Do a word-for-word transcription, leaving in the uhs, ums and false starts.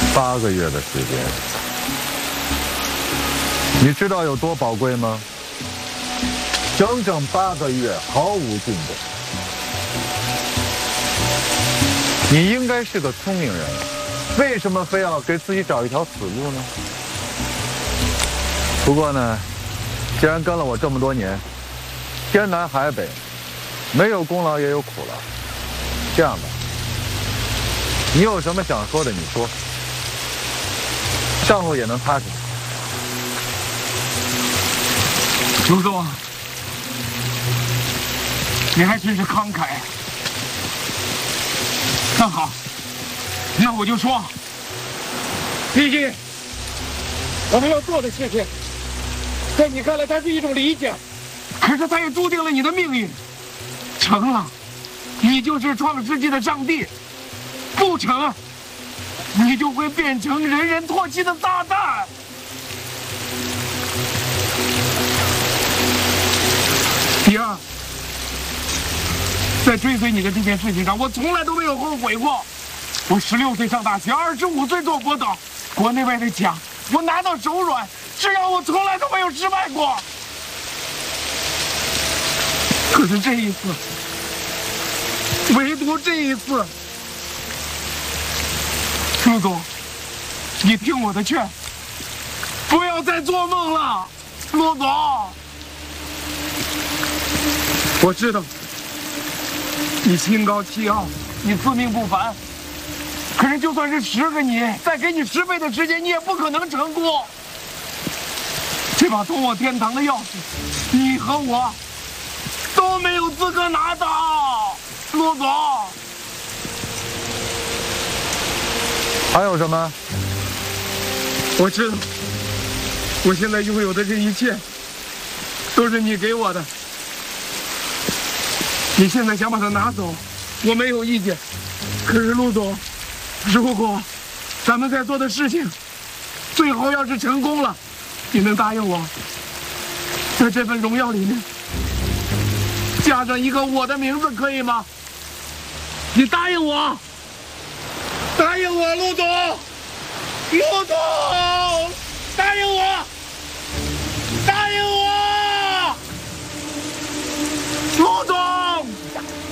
八个月的时间，你知道有多宝贵吗？整整八个月，毫无进展。你应该是个聪明人，为什么非要给自己找一条死路呢？不过呢，既然跟了我这么多年，天南海北，没有功劳也有苦劳。这样吧，你有什么想说的，你说。上路也能踏实。 卢总，你还真是慷慨。那好，那我就说，毕竟我们要做的事情，在你看来它是一种理解，可是它也注定了你的命运。成了，你就是创世纪的上帝；不成，你就会变成人人唾弃的撒旦。第二，在追随你的这件事情上，我从来都没有后悔过。我十六岁上大学，二十五岁做国导，国内外的奖我拿到手软，只要我从来都没有失败过。可是这一次，唯独这一次，陆总，你听我的劝，不要再做梦了，陆总。我知道你心高气傲，你自命不凡，可是就算是十个你，再给你十倍的时间，你也不可能成功。这把通往天堂的钥匙，你和我都没有资格拿到，陆总。 还有什么？ 我知道，我现在拥有的这一切，都是你给我的。你现在想把它拿走，我没有意见。可是陆总，如果咱们在做的事情，最后要是成功了，你能答应我，在这份荣耀里面加上一个我的名字，可以吗？你答应我，答应我，陆总，陆总。